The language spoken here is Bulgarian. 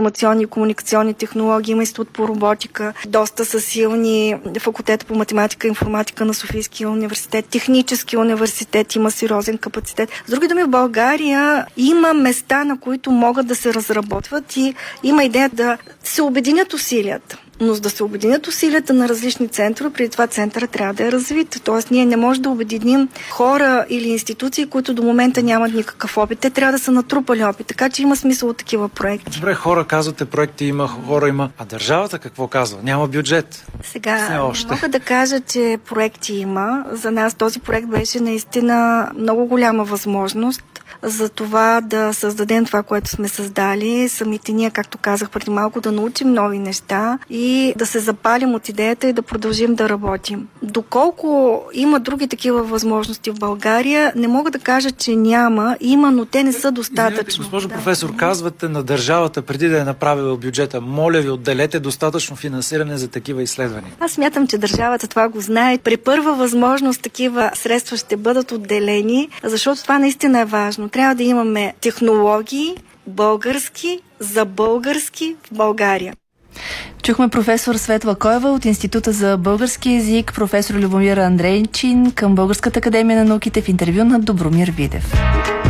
информационни и комуникационни технологии, има институт по роботика, доста са силни факултета по математика и информатика на Софийския университет, технически университет има сериозен капацитет. С други думи, в България има места, на които могат да се разработват и има идея да се обединят усилията. Но за да се обединят усилията на различни центрове, преди това центъра трябва да е развит. Тоест ние не можем да обединим хора или институции, които до момента нямат никакъв опит. Те трябва да са натрупали опит, така че има смисъл от такива проекти. Добре, хора казвате, проекти има, хора има. А държавата какво казва? Няма бюджет. Сега не мога да кажа, че проекти има. За нас този проект беше наистина много голяма възможност за това да създадем това, което сме създали. Самите ние, както казах преди малко, да научим нови неща и да се запалим от идеята и да продължим да работим. Доколко има други такива възможности в България, не мога да кажа, че няма. Има, но те не са достатъчно. Госпожо професор, казвате на държавата преди да е направила бюджета, моля ви, отделете достатъчно финансиране за такива изследвания. Аз смятам, че държавата това го знае. При първа възможност такива средства ще бъдат отделени, защото това наистина е важно. Трябва да имаме технологии български за български в България. Чухме професор Светла Коева от Института за български език, професор Любомир Андрейчин към Българската академия на науките в интервю на Добромир Видев.